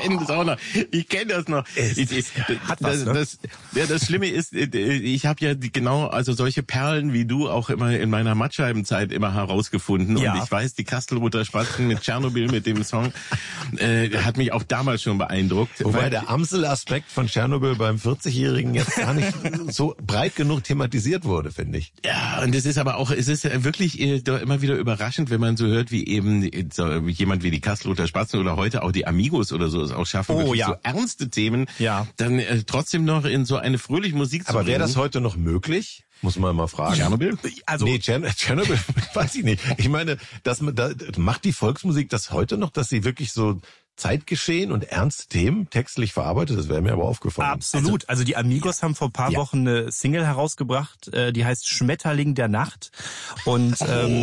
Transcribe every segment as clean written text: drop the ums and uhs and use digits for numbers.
kenne das auch noch. Ich kenne das noch. Das Schlimme ist, ich habe ja also solche Perlen wie du auch immer in meiner Mattscheibenzeit immer herausgefunden. Ja. Und ich weiß, die Kastelruther Spatzen mit Tschernobyl, mit dem Song, hat mich auch damals schon beeindruckt. Wobei der Amsel-Aspekt von Tschernobyl beim 40-Jährigen jetzt gar nicht so breit genug thematisiert wurde, finde ich. Ja, und es ist wirklich immer wieder überraschend, wenn man so hört, wie eben so jemand wie die Kastelruther Spatzen oder heute auch die Amigos oder so es auch schaffen, so ernste Themen dann trotzdem noch in so eine fröhliche Musik zu bringen. Aber wäre das heute noch möglich? Muss man mal fragen. Tschernobyl? Nee, Tschernobyl weiß ich nicht. Ich meine, macht die Volksmusik das heute noch, dass sie wirklich so Zeitgeschehen und ernste Themen textlich verarbeitet? Das wäre mir aber aufgefallen. Absolut. Also die Amigos haben vor ein paar Wochen eine Single herausgebracht, die heißt Schmetterling der Nacht. Und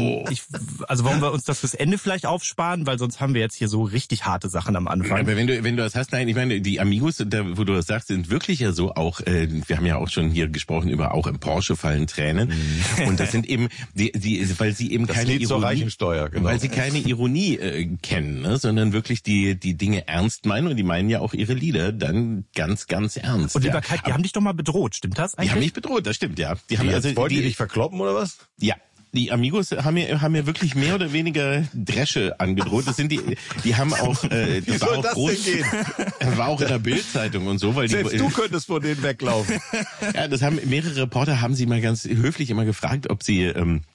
wollen wir uns das fürs Ende vielleicht aufsparen, weil sonst haben wir jetzt hier so richtig harte Sachen am Anfang. Aber wenn du das hast, nein, ich meine, die Amigos, wo du das sagst, sind wirklich ja so auch, wir haben ja auch schon hier gesprochen über auch im Porsche fallen Tränen. Und das sind eben weil sie eben das keine Lied zur Reichensteuer, genau. Weil sie keine Ironie kennen, ne, sondern wirklich die Dinge ernst meinen, und die meinen ja auch ihre Lieder dann ganz, ganz ernst. Und lieber Kalk, die haben dich doch mal bedroht, stimmt das eigentlich? Die haben mich bedroht, das stimmt, ja. Wollten die dich verkloppen oder was? Ja. Die Amigos haben mir wirklich mehr oder weniger Dresche angedroht. Das sind die haben auch, Wie soll das denn gehen? War auch in der Bildzeitung und so, weil selbst du könntest vor denen weglaufen. Ja, mehrere Reporter haben sie mal ganz höflich immer gefragt, ob sie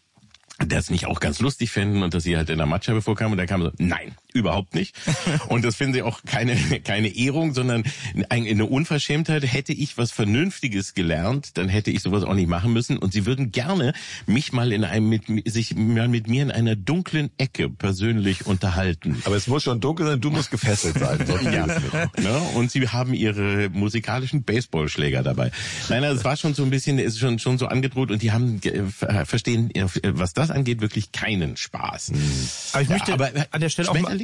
das nicht auch ganz lustig fänden und dass sie halt in der Mattscheibe vorkamen, und da kam so, nein, überhaupt nicht. Und das finden sie auch keine Ehrung, sondern eine Unverschämtheit. Hätte ich was Vernünftiges gelernt, dann hätte ich sowas auch nicht machen müssen, und sie würden gerne mich mal mit mir in einer dunklen Ecke persönlich unterhalten. Aber es muss schon dunkel sein, du musst gefesselt sein. Ja. Ne? Und sie haben ihre musikalischen Baseballschläger dabei. Nein, es war schon so ein bisschen, ist schon so angedroht, und die haben verstehen, was das angeht, wirklich keinen Spaß. Aber ich möchte an der Stelle auch mal,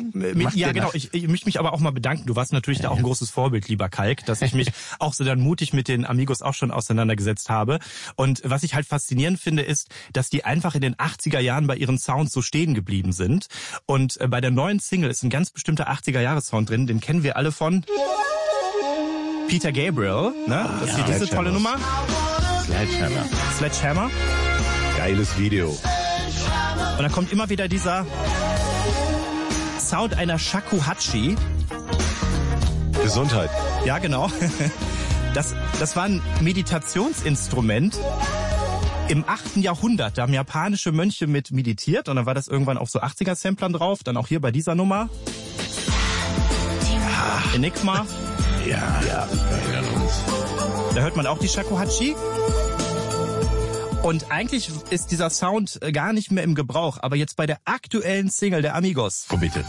ich möchte mich aber auch mal bedanken. Du warst natürlich da auch ein großes Vorbild, lieber Kalk, dass ich mich auch so dann mutig mit den Amigos auch schon auseinandergesetzt habe. Und was ich halt faszinierend finde, ist, dass die einfach in den 80er Jahren bei ihren Sounds so stehen geblieben sind. Und bei der neuen Single ist ein ganz bestimmter 80er-Jahres-Sound drin, den kennen wir alle von Peter Gabriel, ne? Das ist diese tolle Nummer. Sledgehammer. Geiles Video. Und dann kommt immer wieder dieser Sound einer Shakuhachi. Gesundheit. Ja, genau. Das war ein Meditationsinstrument im 8. Jahrhundert. Da haben japanische Mönche mit meditiert, und dann war das irgendwann auf so 80er-Samplern drauf. Dann auch hier bei dieser Nummer. Enigma. Ja, wir erinnern uns. Da hört man auch die Shakuhachi. Und eigentlich ist dieser Sound gar nicht mehr im Gebrauch, aber jetzt bei der aktuellen Single der Amigos. Oh, bitte.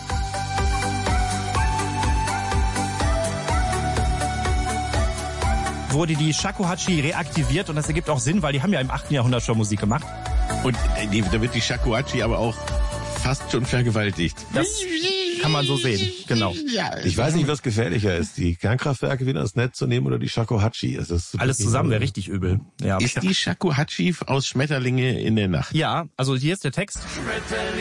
Wurde die Shakuhachi reaktiviert, und das ergibt auch Sinn, weil die haben ja im 8. Jahrhundert schon Musik gemacht. Und da wird die Shakuhachi aber auch fast schon vergewaltigt. Das kann man so sehen, genau. Ich weiß nicht, was gefährlicher ist, die Kernkraftwerke wieder ins Netz zu nehmen oder die Shakuhachi. Alles zusammen wäre richtig übel. Ja. Ist die Shakuhachi aus Schmetterlinge in der Nacht? Ja, also hier ist der Text.